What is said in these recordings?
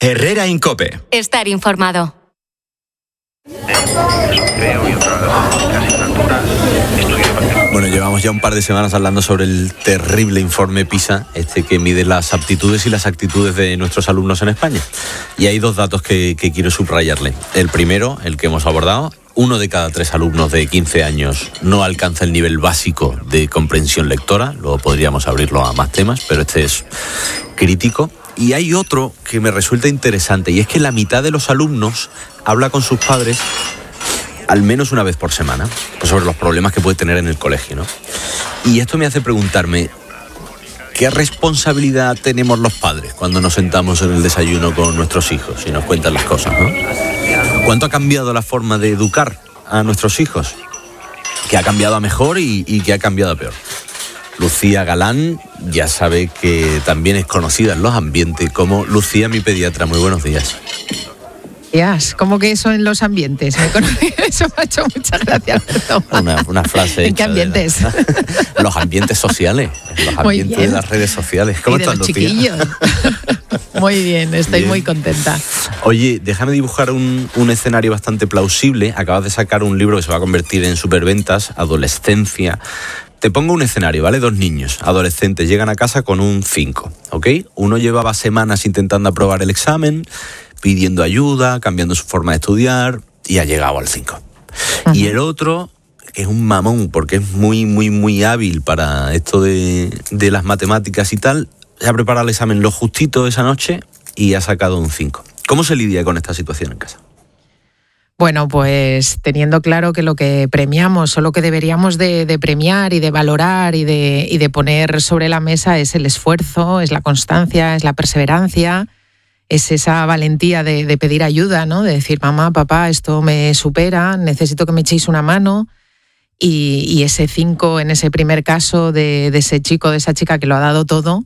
Herrera en COPE. Estar informado. Bueno, llevamos ya un par de semanas hablando sobre el terrible informe PISA, que mide las aptitudes y las actitudes de nuestros alumnos en España. Y hay dos datos que quiero subrayarle. El primero, el que hemos abordado: 1 de cada 3 alumnos de 15 años no alcanza el nivel básico de comprensión lectora. Luego podríamos abrirlo a más temas, pero este es crítico. Y hay otro que me resulta interesante, y es que la mitad de los alumnos habla con sus padres al menos una vez por semana sobre los problemas que puede tener en el colegio, ¿no? Y esto me hace preguntarme, ¿qué responsabilidad tenemos los padres cuando nos sentamos en el desayuno con nuestros hijos y nos cuentan las cosas, ¿no? ¿Cuánto ha cambiado la forma de educar a nuestros hijos? ¿Qué ha cambiado a mejor y qué ha cambiado a peor? Lucía Galán ya sabe que también es conocida en los ambientes como Lucía, mi pediatra. Muy buenos días. ¿Cómo que eso en los ambientes? Eso me ha hecho mucha gracia, Alberto. Una frase. ¿En qué ambientes? Los ambientes sociales, los ambientes de las redes sociales. ¿Cómo estás, Lucía? Chiquillos. Muy bien, estoy muy contenta. Oye, déjame dibujar un escenario bastante plausible. Acabas de sacar un libro que se va a convertir en superventas, Adolescencia. Te pongo un escenario, ¿vale? 2 niños, adolescentes, llegan a casa con un 5, ¿ok? Uno llevaba semanas intentando aprobar el examen, pidiendo ayuda, cambiando su forma de estudiar, y ha llegado al 5. Uh-huh. Y el otro, que es un mamón, porque es muy, muy, muy hábil para esto de las matemáticas y tal, se ha preparado el examen lo justito esa noche y ha sacado un 5. ¿Cómo se lidia con esta situación en casa? Bueno, pues teniendo claro que lo que premiamos o lo que deberíamos de premiar y de valorar y de poner sobre la mesa es el esfuerzo, es la constancia, es la perseverancia, es esa valentía de pedir ayuda, ¿no? De decir, mamá, papá, esto me supera, necesito que me echéis una mano. Y ese 5 en ese primer caso de ese chico, de esa chica que lo ha dado todo,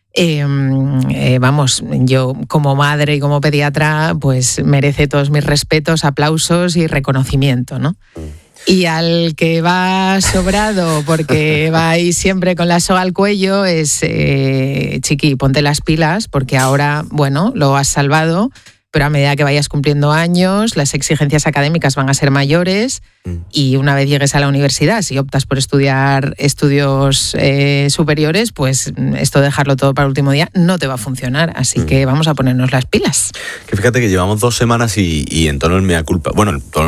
vamos, yo como madre y como pediatra pues merece todos mis respetos, aplausos y reconocimiento, ¿no? Y al que va sobrado porque va ahí siempre con la soga al cuello es chiqui, ponte las pilas porque ahora, bueno, lo has salvado, pero a medida que vayas cumpliendo años, las exigencias académicas van a ser mayores y una vez llegues a la universidad, si optas por estudiar estudios superiores, pues esto de dejarlo todo para el último día no te va a funcionar. Así que vamos a ponernos las pilas. Que fíjate que llevamos 2 semanas y en tono el mea culpa, bueno, en tono